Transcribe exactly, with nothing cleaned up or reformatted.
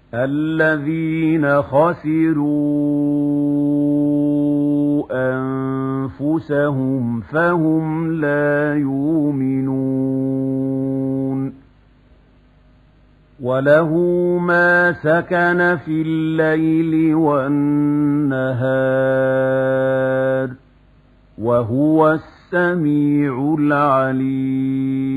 الذين خسروا أنفسهم فهم لا يؤمنون وله ما سكن في الليل والنهار وهو السميع العليم